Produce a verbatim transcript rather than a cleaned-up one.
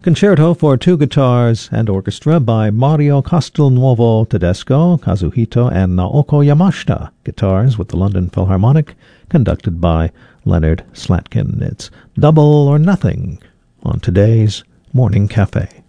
Concerto for two guitars and orchestra by Mario Castelnuovo Tedesco, Kazuhito, and Naoko Yamashita. Guitars with the London Philharmonic, conducted by Leonard Slatkin. It's Double or Nothing on today's Morning Cafe.